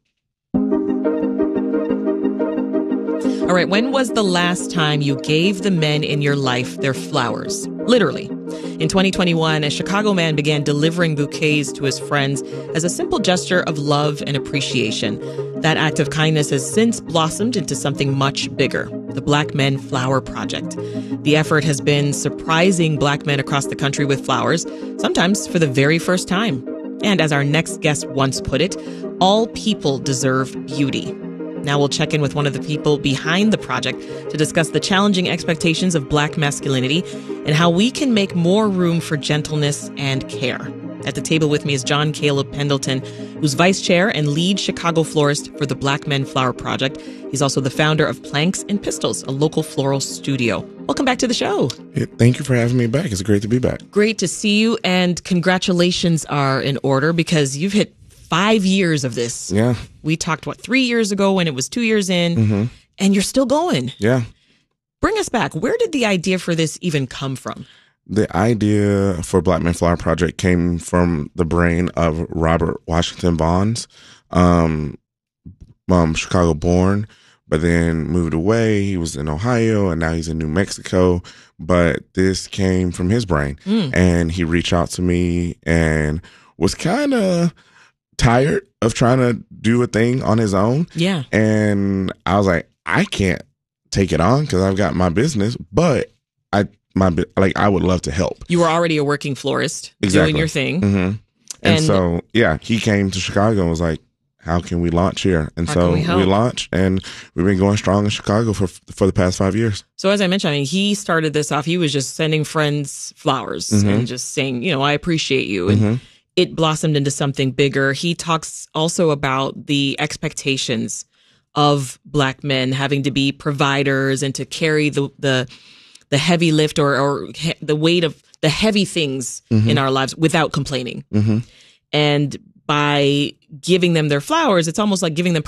All right, when was the last time you gave the men in your life their flowers? Literally. In twenty twenty-one, a Chicago man began delivering bouquets to his friends as a simple gesture of love and appreciation. That act of kindness has since blossomed into something much bigger, the Black Men Flower Project. The effort has been surprising Black men across the country with flowers, sometimes for the very first time. And as our next guest once put it, all people deserve beauty. Now we'll check in with one of the people behind the project to discuss the challenging expectations of Black masculinity and how we can make more room for gentleness and care. At the table with me is John Caleb Pendleton, who's vice chair and lead Chicago florist for the Black Men Flower Project. He's also the founder of Planks and Pistils, a local floral studio. Welcome back to the show. Yeah, thank you for having me back. It's great to be back. Great to see you, and congratulations are in order because you've hit Five years of this. Yeah. We talked, what, three years ago when it was two years in, mm-hmm. and you're still going. Yeah. Bring us back. Where did the idea for this even come from? The idea for Black Men Flower Project came from the brain of Robert Washington Bonds, um, um, Chicago born, but then moved away. He was in Ohio and now he's in New Mexico. But this came from his brain. Mm. And he reached out to me and was kind of tired of trying to do a thing on his own. Yeah. And I was like, I can't take it on because I've got my business, but I my like I would love to help. You were already a working florist, exactly. doing your thing. Mm-hmm. And, and so, yeah, he came to Chicago and was like, how can we launch here? And so we, we launched, and we've been going strong in Chicago for for the past five years. So as I mentioned, I mean, he started this off. He was just sending friends flowers mm-hmm. and just saying, you know, I appreciate you. And mm-hmm. it blossomed into something bigger. He talks also about the expectations of Black men having to be providers and to carry the the, the heavy lift or, or he, the weight of the heavy things mm-hmm. in our lives without complaining. Mm-hmm. And by giving them their flowers, it's almost like giving them